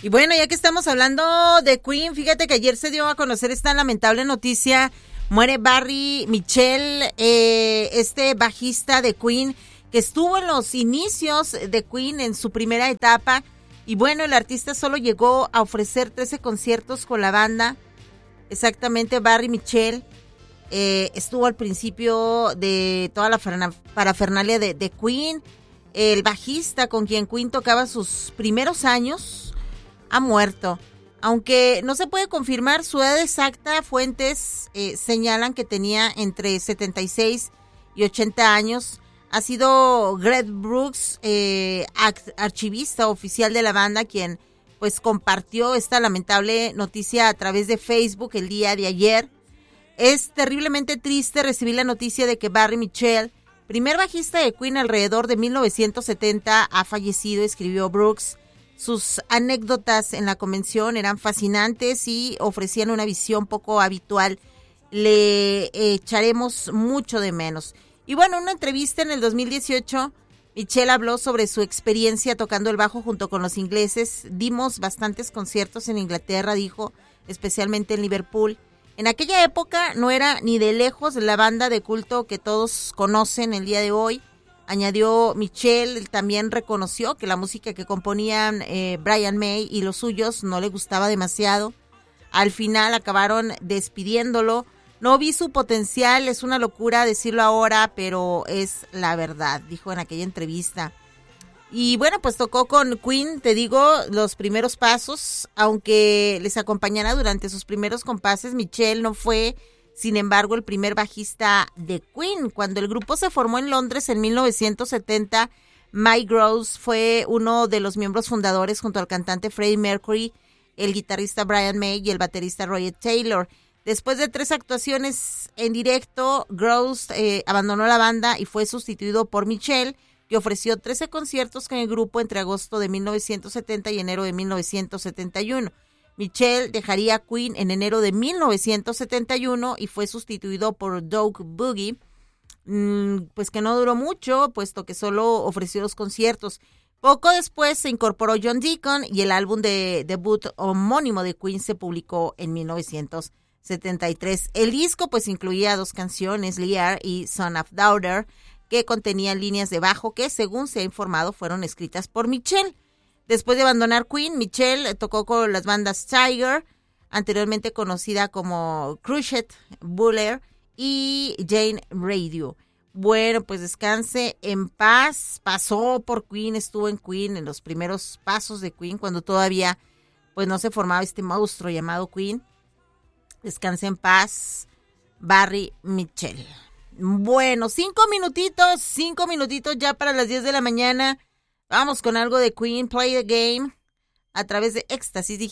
Y bueno, ya que estamos hablando de Queen, fíjate que ayer se dio a conocer esta lamentable noticia. Muere Barry Mitchell, este bajista de Queen, que estuvo en los inicios de Queen en su primera etapa. Y bueno, el artista solo llegó a ofrecer 13 conciertos con la banda. Exactamente, Barry Mitchell estuvo al principio de toda la parafernalia de Queen. El bajista con quien Queen tocaba sus primeros años ha muerto. Aunque no se puede confirmar su edad exacta, fuentes señalan que tenía entre 76 y 80 años. Ha sido Greg Brooks, archivista oficial de la banda, quien pues compartió esta lamentable noticia a través de Facebook el día de ayer. Es terriblemente triste recibir la noticia de que Barry Mitchell, primer bajista de Queen alrededor de 1970, ha fallecido, escribió Brooks. Sus anécdotas en la convención eran fascinantes y ofrecían una visión poco habitual. Le echaremos mucho de menos. Y bueno, en una entrevista en el 2018, Mitchell habló sobre su experiencia tocando el bajo junto con los ingleses. Dimos bastantes conciertos en Inglaterra, dijo, especialmente en Liverpool. En aquella época no era ni de lejos la banda de culto que todos conocen el día de hoy. Añadió Mitchell, también reconoció que la música que componían Brian May y los suyos no le gustaba demasiado. Al final acabaron despidiéndolo. No vi su potencial, es una locura decirlo ahora, pero es la verdad, dijo en aquella entrevista. Y bueno, pues tocó con Queen, te digo, los primeros pasos, aunque les acompañara durante sus primeros compases. Mitchell no fue, sin embargo, el primer bajista de Queen. Cuando el grupo se formó en Londres en 1970, Mike Gross fue uno de los miembros fundadores junto al cantante Freddie Mercury, el guitarrista Brian May y el baterista Roger Taylor. Después de 3 actuaciones en directo, Gross abandonó la banda y fue sustituido por Mitchell, que ofreció 13 conciertos con el grupo entre agosto de 1970 y enero de 1971. Mitchell dejaría Queen en enero de 1971 y fue sustituido por Doug Boogie, pues que no duró mucho, puesto que solo ofreció 2 conciertos. Poco después se incorporó John Deacon y el álbum de debut homónimo de Queen se publicó en 1973. El disco pues incluía 2 canciones, Lear y Son of Daughter, que contenían líneas de bajo que, según se ha informado, fueron escritas por Mitchell. Después de abandonar Queen, Mitchell tocó con las bandas Tiger, anteriormente conocida como Crushed Buller, y Jane Radio. Bueno, pues descanse en paz. Pasó por Queen, estuvo en Queen en los primeros pasos de Queen, cuando todavía pues no se formaba este monstruo llamado Queen. Descanse en paz, Barry Mitchell. Bueno, 5 minutitos ya para las 10 de la mañana. Vamos con algo de Queen, Play the Game, a través de Éxtasis Digital.